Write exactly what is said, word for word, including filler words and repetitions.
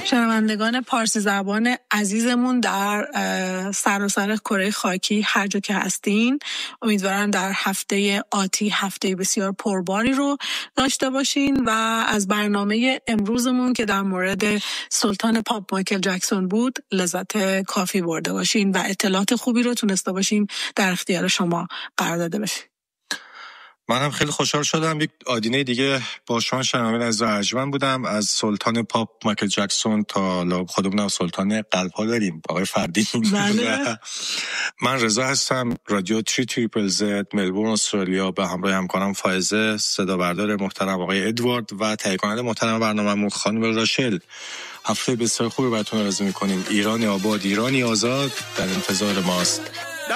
شنوندگان پارسی زبان عزیزمون در سراسر کره خاکی هر جا که هستین، امیدوارم در هفته آتی هفته بسیار پرباری رو داشته باشین و از برنامه امروزمون که در مورد سلطان پاپ مایکل جکسون بود لذت کافی برده باشین و اطلاعات خوبی رو تونسته باشیم در اختیار شما قرار داده باشیم. من هم خیلی خوشحال شدم یک آدینه دیگه با شما شنوندگان از ارجمند بودم. از سلطان پاپ مایکل جکسون تا خودمون سلطان قلب ها داریم آقای فردین. بله. من رضا هستم، رادیو تری تریپل زد ملبورن استرالیا، به همراه همکارم فائزه، صدا بردار محترم آقای ادوارد و تهیه کننده محترم برنامه‌مون خانم راشل. هفته بسیار خوبی براتون آرزو می‌کنیم. ایرانی آباد، ایرانی آزاد در انتظار ماست.